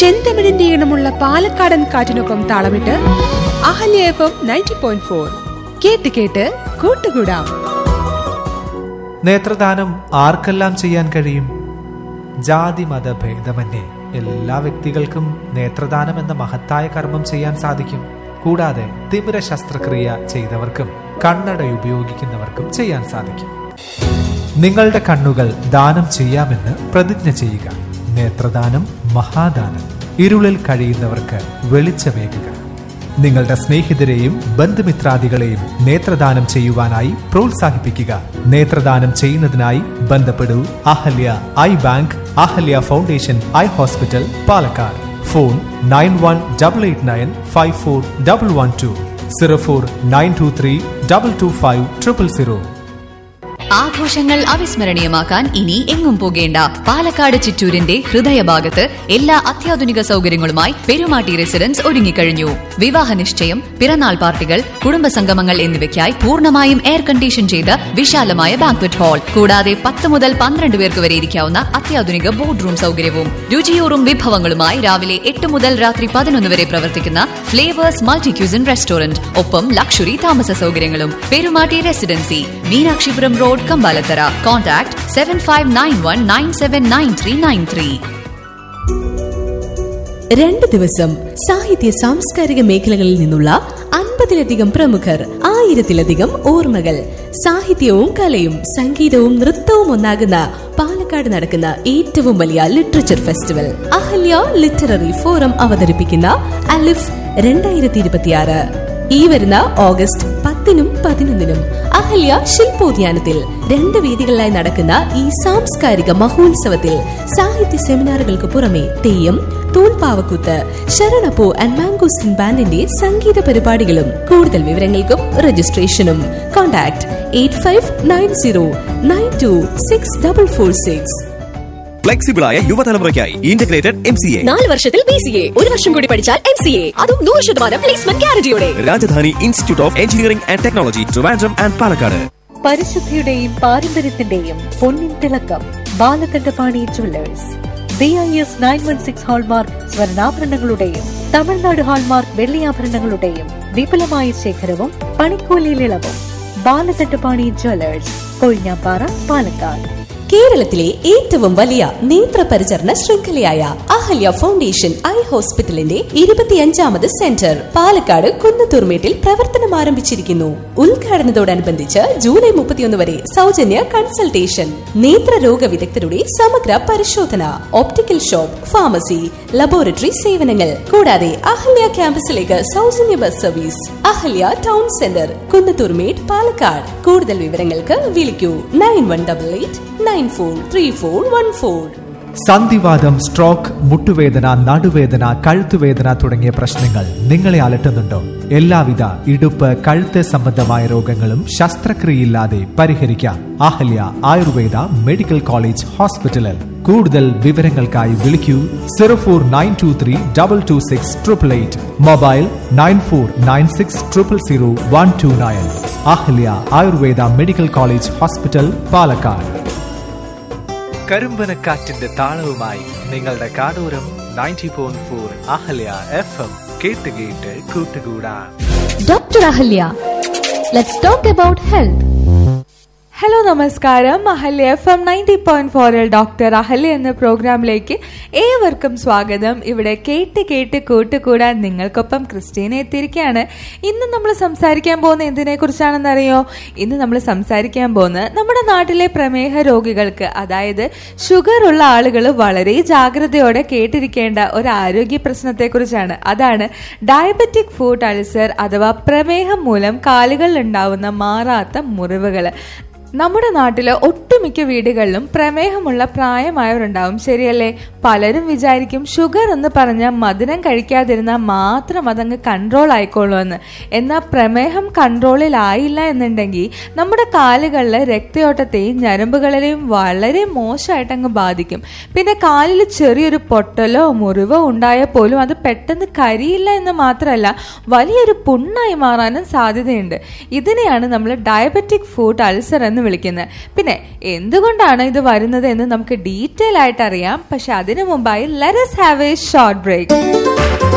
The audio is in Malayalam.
ചെന്തമിഴിന്റെ ഈണമുള്ള പാലക്കാടൻ കാറ്റിനൊപ്പം താളമിട്ട് അഹല്യ FM 90.4 കേട്ട് കേട്ട് കൂട്ടുകൂടാം. നേത്രദാനം ആർക്കെല്ലാം ചെയ്യാൻ കഴിയും? ജാതി മത ഭേദമന്യേ എല്ലാ വ്യക്തികൾക്കും നേത്രദാനം എന്ന മഹത്തായ കർമ്മം ചെയ്യാൻ സാധിക്കും. കൂടാതെ തിമിര ശസ്ത്രക്രിയ ചെയ്തവർക്കും കണ്ണട ഉപയോഗിക്കുന്നവർക്കും ചെയ്യാൻ സാധിക്കും. നിങ്ങളുടെ കണ്ണുകൾ ദാനം ചെയ്യാമെന്ന് പ്രതിജ്ഞ ചെയ്യുക. നേത്രദാനം മഹാദാനം. ഇരുളിൽ കഴിയുന്നവർക്ക് വെളിച്ചമേകുക. നിങ്ങളുടെ സ്നേഹിതരെയും ബന്ധുമിത്രാദികളെയും നേത്രദാനം ചെയ്യുവാനായി പ്രോത്സാഹിപ്പിക്കുക. നേത്രദാനം ചെയ്യുന്നതിനായി ബന്ധപ്പെടൂ Ahalya I bank, Ahalya foundation eye hospital, Palakkad. Phone 9188954112 0492325000. ആഘോഷങ്ങൾ അവിസ്മരണീയമാക്കാൻ ഇനി എങ്ങും പോകേണ്ട. പാലക്കാട് ചിറ്റൂരിന്റെ ഹൃദയഭാഗത്ത് എല്ലാ അത്യാധുനിക സൗകര്യങ്ങളുമായി പെരുമാട്ടി റെസിഡൻസ് ഒരുങ്ങിക്കഴിഞ്ഞു. വിവാഹ നിശ്ചയം, പിറന്നാൾ പാർട്ടികൾ, കുടുംബസംഗമങ്ങൾ എന്നിവയ്ക്കായി പൂർണ്ണമായും എയർ കണ്ടീഷൻ ചെയ്ത വിശാലമായ ബാങ്ക്വറ്റ് ഹാൾ, കൂടാതെ 10 മുതൽ 12 പേർക്ക് വരെ ഇരിക്കാവുന്ന അത്യാധുനിക ബോർഡ് റൂം സൗകര്യവും രുചിയൂറും വിഭവങ്ങളുമായി രാവിലെ 8 മുതൽ രാത്രി 11 വരെ പ്രവർത്തിക്കുന്ന ഫ്ലേവേഴ്സ് മൾട്ടി ക്യൂസിൻ റെസ്റ്റോറന്റ്, ഒപ്പം ലക്ഷറി താമസ സൗകര്യങ്ങളും. Perumatty residency, Meenakshipuram road, Kambalathara. Contact 7591979393. 2 ദിവസം സാഹിത്യ സാംസ്കാരിക മേഖലകളിൽ നിന്നുള്ള 50-ലധികം പ്രമുഖർ, 1000-ലധികം ഓർമ്മകൾ. സാഹിത്യവും കലയും സംഗീതവും നൃത്തവും ഒന്നാകുന്ന പാലക്കാട് നടക്കുന്ന ഏറ്റവും വലിയ literature festival Ahalya literary forum അവതരിപ്പിക്കുന്ന അലിഫ് 2026 ഈ വരുന്ന ഓഗസ്റ്റ് 10-നും 11-നും അഹല്യ ശില്പോദ്യാനത്തിൽ 2 വേദികളിലായി നടക്കുന്ന ഈ സാംസ്കാരിക മഹോത്സവത്തിൽ സാഹിത്യ സെമിനാറുകൾക്ക് പുറമെ തെയ്യം, തൂൺപാവക്കൂത്ത്, ശരണപ്പൂ ആൻഡ് മാംഗോസ്റ്റിൻ ബാൻഡിന്റെ സംഗീത പരിപാടികളും. കൂടുതൽ വിവരങ്ങൾക്കും രജിസ്ട്രേഷനും കോൺടാക്ട് 8590926446. ഫ്ലെക്സിബിളായ യുവതലമുറയ്ക്കായി integrated MCA. 4 വർഷത്തിൽ BCA, 1 വർഷം കൂടി പഠിച്ചാൽ MCA, അതും 100% placement ഗ്യാരണ്ടിയോടെ. Rajdhani institute of engineering and technology, Trivandrum and Palakkad. പരിശുദ്ധിയുടെയും പാരമ്പര്യത്തിന്റെയും പൊന്നിൻ തിളക്കം Balakandapani jewellers. BIS 916 hallmark സ്വർണ്ണാഭരണങ്ങളുടെയും Tamil Nadu hallmark വെള്ളിയാഭരണങ്ങളുടെയും വിപുലമായ ശേഖരവും പണിക്കൂലിയിൽ ഇളവും. ബാലകണ്ഠപാണി ജുവല്ലേഴ്സ്, കൊഴിഞ്ഞാപ്പാറ, പാലക്കാട്. കേരളത്തിലെ ഏറ്റവും വലിയ നേത്രപരിചരണ ശൃംഖലയായ അഹല്യ ഫൗണ്ടേഷൻ ഐ ഹോസ്പിറ്റലിന്റെ 25ാമത് സെന്റർ പാലക്കാട് കുന്നത്തൂർമേട്ടിൽ പ്രവർത്തനം ആരംഭിച്ചിരിക്കുന്നു. ഉദ്ഘാടനത്തോടനുബന്ധിച്ച് ജൂലൈ 31 വരെ സൗജന്യ കൺസൾട്ടേഷൻ, നേത്രരോഗ വിദഗ്ധരുടെ സമഗ്ര പരിശോധന, ഓപ്റ്റിക്കൽ ഷോപ്പ്, ഫാർമസി, ലബോറട്ടറി സേവനങ്ങൾ. കൂടാതെ അഹല്യ ക്യാമ്പസിലേക്ക് സൗജന്യ bus service. Ahalya town centre, Kunnathurmedu, Palakkad. കൂടുതൽ വിവരങ്ങൾക്ക് വിളിക്കൂ 9188943414. സന്ധിവാതം, സ്ട്രോക്ക്, മുട്ടുവേദന, നടുവേദന, കഴുത്തുവേദന തുടങ്ങിയ പ്രശ്നങ്ങൾ നിങ്ങളെ അലട്ടുന്നുണ്ടോ? എല്ലാവിധ ഇടുപ്പ്, കഴുത്ത് സംബന്ധമായ രോഗങ്ങളും ശസ്ത്രക്രിയയില്ലാതെ പരിഹരിക്കാം അഹല്യ ആയുർവേദ മെഡിക്കൽ കോളേജ് ഹോസ്പിറ്റലിൽ. കൂടുതൽ വിവരങ്ങൾക്കായി വിളിക്കൂ 04923226888. Mobile 9496000129. Ahalya Ayurveda medical college hospital, Palakkad. കരിമ്പനക്കാറ്റിന്റെ താളവുമായി നിങ്ങളുടെ കാടൂരം 90.4 അഹല്യ FM. കേട്ട് കേട്ട് കൂട്ടുകൂടാം. Doctor Ahalya, let's talk about health. Hello, നമസ്കാരം. അഹല്യ FM 90.4 ഡോക്ടർ അഹല്യ എന്ന പ്രോഗ്രാമിലേക്ക് ഏവർക്കും സ്വാഗതം. ഇവിടെ കേട്ട് കേട്ട് കൂട്ടുകൂടാൻ നിങ്ങൾക്കൊപ്പം ക്രിസ്റ്റീന എത്തിയിരിക്കുകയാണ്. ഇന്ന് നമ്മൾ സംസാരിക്കാൻ പോകുന്ന എന്തിനെ കുറിച്ചാണെന്നറിയോ? ഇന്ന് നമ്മൾ സംസാരിക്കാൻ പോകുന്നത് നമ്മുടെ നാട്ടിലെ പ്രമേഹ രോഗികൾക്ക്, അതായത് ഷുഗർ ഉള്ള ആളുകൾ വളരെ ജാഗ്രതയോടെ കേട്ടിരിക്കേണ്ട ഒരു ആരോഗ്യ പ്രശ്നത്തെ കുറിച്ചാണ്. അതാണ് ഡയബറ്റിക് ഫുഡ് അൾസർ അഥവാ പ്രമേഹം മൂലം കാലുകളിൽ ഉണ്ടാവുന്ന മാറാത്ത മുറിവുകൾ. നമ്മുടെ നാട്ടിലെ ഒട്ടുമിക്ക വീടുകളിലും പ്രമേഹമുള്ള പ്രായമായവരുണ്ടാവും, ശരിയല്ലേ? പലരും വിചാരിക്കും ഷുഗർ എന്ന് പറഞ്ഞാൽ മധുരം കഴിക്കാതിരുന്നാൽ മാത്രം അതങ്ങ് കൺട്രോൾ ആയിക്കോളൂന്ന്. എന്നാൽ പ്രമേഹം കൺട്രോളിലായില്ല എന്നുണ്ടെങ്കിൽ നമ്മുടെ കാലുകളിലെ രക്തയോട്ടത്തെയും ഞരമ്പുകളെയും വളരെ മോശമായിട്ടങ്ങ് ബാധിക്കും. പിന്നെ കാലിൽ ചെറിയൊരു പൊട്ടലോ മുറിവോ ഉണ്ടായാൽ പോലും അത് പെട്ടെന്ന് കരിയില്ല എന്ന് മാത്രമല്ല, വലിയൊരു പുണ്ണായി മാറാനും സാധ്യതയുണ്ട്. ഇതിനെയാണ് നമ്മൾ ഡയബറ്റിക് ഫുഡ് അൾസർ എന്ന് എന്ന് വിളിക്കുന്നത്. പിന്നെ എന്തുകൊണ്ടാണ് ഇത് വരുന്നത് എന്ന് നമുക്ക് ഡീറ്റെയിൽ ആയിട്ട് അറിയാം. പക്ഷെ അതിനു മുമ്പായി let us have a short break.